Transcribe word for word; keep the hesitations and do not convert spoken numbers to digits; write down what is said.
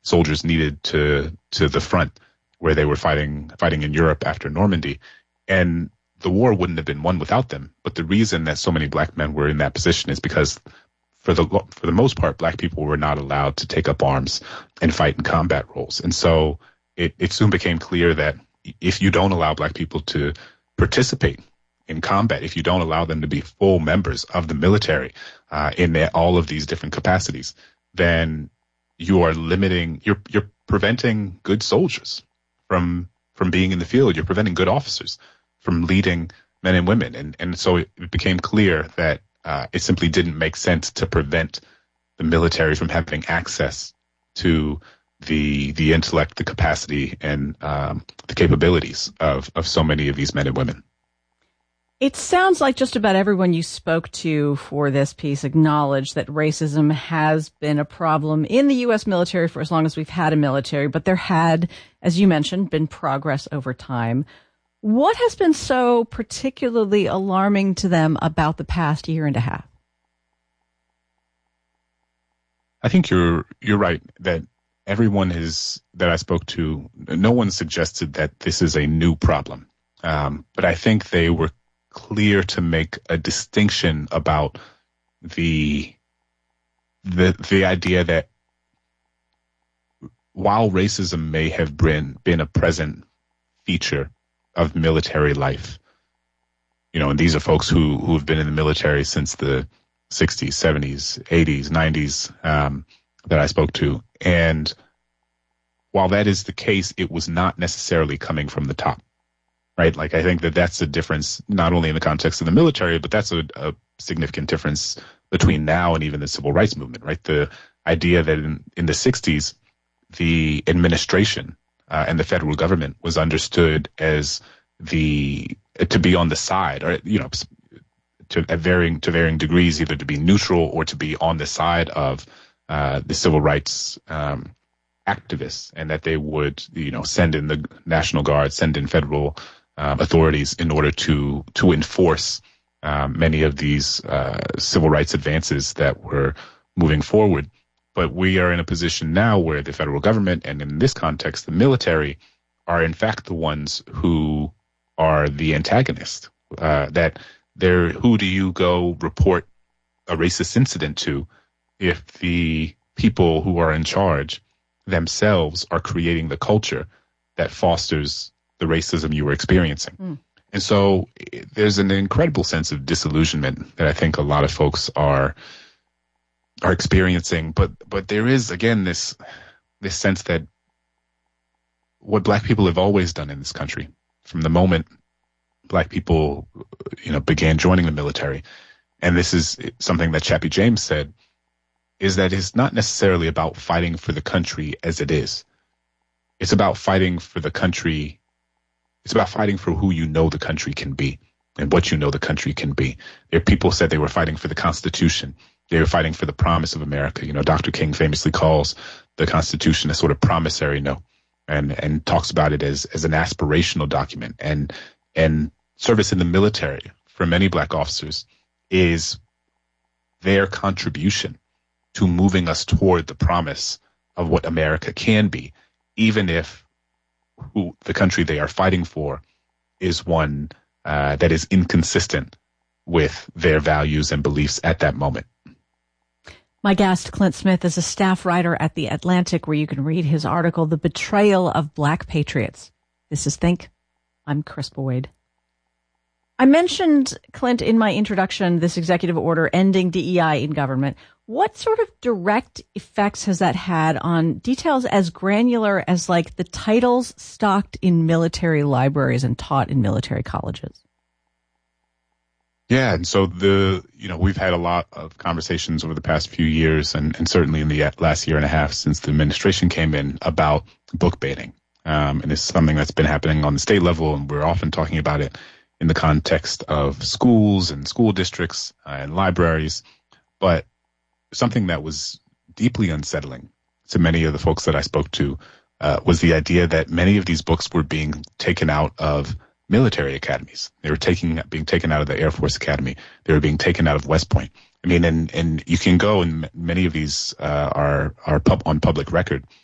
soldiers needed to to the front where they were fighting fighting in Europe after Normandy. And the war wouldn't have been won without them. But the reason that so many black men were in that position is because for the for the most part, black people were not allowed to take up arms and fight in combat roles. And so it, it soon became clear that if you don't allow black people to participate in combat, if you don't allow them to be full members of the military uh, in their, all of these different capacities, then you are limiting, you're you're preventing good soldiers from from being in the field. You're preventing good officers from leading men and women. And and so it, it became clear that uh, it simply didn't make sense to prevent the military from having access to the the intellect, the capacity, and um, the capabilities of, of so many of these men and women. It sounds like just about everyone you spoke to for this piece acknowledged that racism has been a problem in the U S military for as long as we've had a military, but there had, as you mentioned, been progress over time. What has been so particularly alarming to them about the past year and a half? I think you're you're right that everyone is that I spoke to, no one suggested that this is a new problem, um, but I think they were clear to make a distinction about the the the idea that while racism may have been been a present feature of military life, you know, and these are folks who who have been in the military since the sixties, seventies, eighties, nineties um, that I spoke to, and while that is the case, it was not necessarily coming from the top. Right. Like, I think that that's a difference, not only in the context of the military, but that's a, a significant difference between now and even the civil rights movement. Right. The idea that in, in the sixties, the administration uh, and the federal government was understood as the to be on the side, or, you know, to at varying to varying degrees, either to be neutral or to be on the side of uh, the civil rights um, activists, and that they would, you know, send in the National Guard, send in federal Um, authorities in order to to enforce um, many of these uh, civil rights advances that were moving forward. But we are in a position now where the federal government, and in this context, the military, are in fact the ones who are the antagonist. Uh, that they're, who do you go report a racist incident to if the people who are in charge themselves are creating the culture that fosters the racism you were experiencing? Mm. And so there's an incredible sense of disillusionment that I think a lot of folks are are experiencing. But but there is, again, this this sense that what black people have always done in this country, from the moment black people, you know, began joining the military, and this is something that Chappie James said, is that it's not necessarily about fighting for the country as it is. It's about fighting for the country. It's about fighting for who you know the country can be and what you know the country can be. There, people said they were fighting for the Constitution. They were fighting for the promise of America. You know, Doctor King famously calls the Constitution a sort of promissory note, and and talks about it as as an aspirational document. And and service in the military for many black officers is their contribution to moving us toward the promise of what America can be, even if who the country they are fighting for is one uh, that is inconsistent with their values and beliefs at that moment. My guest, Clint Smith, is a staff writer at The Atlantic, where you can read his article, The Betrayal of Black Patriots. This is Think. I'm Chris Boyd. I mentioned, Clint, in my introduction, this executive order ending D E I in government. What sort of direct effects has that had on details as granular as, like, the titles stocked in military libraries and taught in military colleges? Yeah, and so the, you know, we've had a lot of conversations over the past few years, and, and certainly in the last year and a half since the administration came in, about book banning. Um, and it's something that's been happening on the state level, and we're often talking about it in the context of schools and school districts uh, and libraries. But something that was deeply unsettling to many of the folks that I spoke to uh, was the idea that many of these books were being taken out of military academies. They were taking being taken out of the Air Force Academy. They were being taken out of West Point. I mean, and and you can go, and many of these uh, are are pub, on public record.